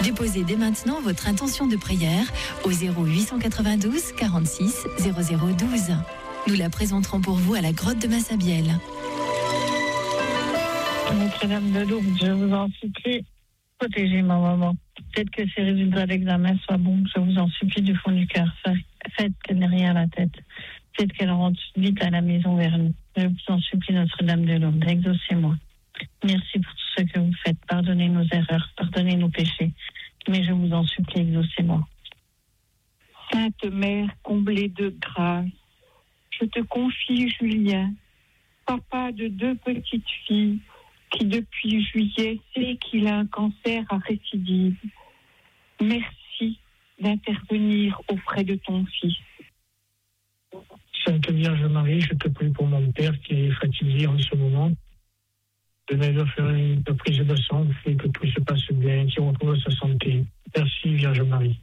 Déposez dès maintenant votre intention de prière au 0892 46 0012. Nous la présenterons pour vous à la grotte de Massabielle. Notre-Dame de Lourdes, je vous en supplie, protégez ma maman. Peut-être que ces résultats d'examen soient bons, je vous en supplie du fond du cœur. Faites qu'elle n'ait rien à la tête. Faites qu'elle rentre vite à la maison vers nous. Je vous en supplie, Notre-Dame de Lourdes, exaucez-moi. Merci pour tout ce que vous faites. Pardonnez nos erreurs, pardonnez nos péchés. Mais je vous en supplie, exaucez-moi. Sainte Mère comblée de grâce, je te confie Julien, papa de 2 petites filles, qui depuis juillet sait qu'il a un cancer à récidive. Merci d'intervenir auprès de ton fils. Sainte Vierge Marie, je te prie pour mon père qui est fatigué en ce moment. De m'aider à faire une prise de sang, et que tout se passe bien, qu'il retrouve sa santé. Merci Vierge Marie.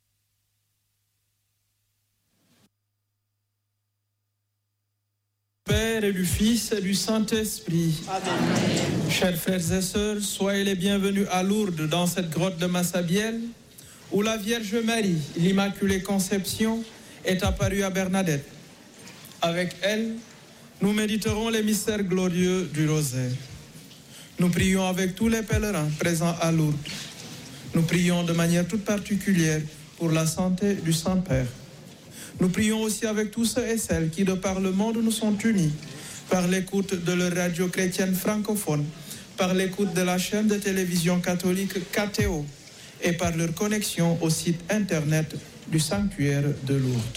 Père et du Fils et du Saint-Esprit. Amen. Chers frères et sœurs, soyez les bienvenus à Lourdes dans cette grotte de Massabielle où la Vierge Marie, l'Immaculée Conception, est apparue à Bernadette. Avec elle, nous méditerons les mystères glorieux du rosaire. Nous prions avec tous les pèlerins présents à Lourdes. Nous prions de manière toute particulière pour la santé du Saint-Père. Nous prions aussi avec tous ceux et celles qui, de par le monde, nous sont unis, par l'écoute de leur radio chrétienne francophone, par l'écoute de la chaîne de télévision catholique KTO et par leur connexion au site internet du sanctuaire de Lourdes.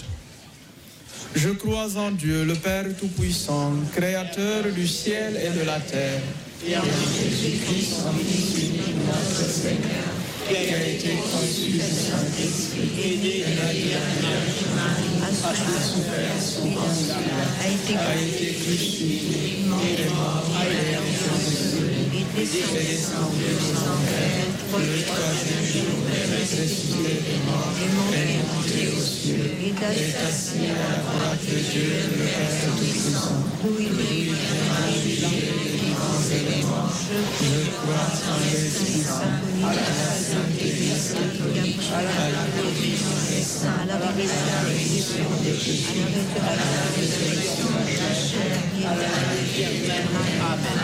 Je crois en Dieu, le Père Tout-Puissant, Créateur du ciel et de la terre, et en Jésus-Christ, son Fils unique, notre Seigneur, qui a été conçu du Saint-Esprit, né de la Vierge Marie, a souffert sous Ponce Pilate, a été crucifié, est mort, a été ressuscité, est descendu aux enfers, le troisième jour est ressuscité des morts, est monté aux cieux, est assis à la droite de Dieu, le Père Tout-Puissant, où il viendra juger les vivants et les morts. Je crois en l'Esprit Saint, à la Sainte Église catholique, à la communion des saints, à la résurrection des péchés, à la résurrection de la chair, à la vie éternelle.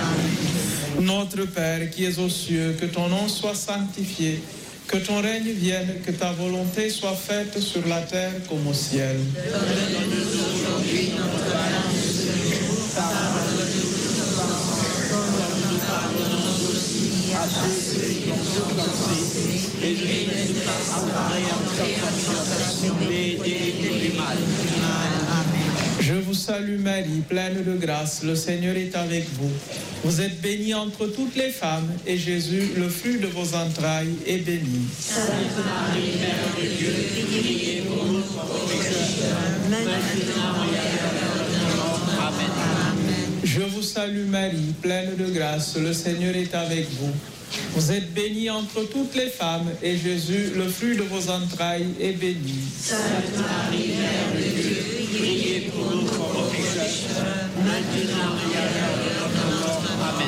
Amen. Notre Père qui es aux cieux, que ton nom soit sanctifié, que ton règne vienne, que ta volonté soit faite sur la terre comme au ciel. Donne-nous aujourd'hui notre pain de ce jour, pardonne-nous nos offenses, comme nous pardonnons aussi à ceux qui nous ont offensés, et ne nous laisse pas entrer en tentation, mais délivre-nous du mal. Amen. Je vous salue Marie, pleine de grâce, le Seigneur est avec vous. Vous êtes bénie entre toutes les femmes, et Jésus, le fruit de vos entrailles, est béni. Sainte Marie, Mère de Dieu, priez pour nous pauvres pécheurs, maintenant et à l'heure de notre mort. Amen. Je vous salue Marie, pleine de grâce, le Seigneur est avec vous. Vous êtes bénie entre toutes les femmes, et Jésus, le fruit de vos entrailles, est béni. Sainte Marie, Mère de Dieu, priez pour nous pauvres pécheurs, maintenant et à l'heure de notre mort.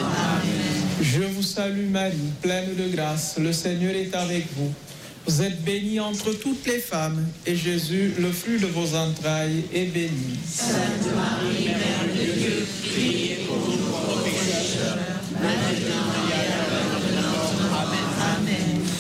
Amen. Je vous salue Marie, pleine de grâce, le Seigneur est avec vous. Vous êtes bénie entre toutes les femmes, et Jésus, le fruit de vos entrailles, est béni. Sainte Marie, Mère de Dieu, priez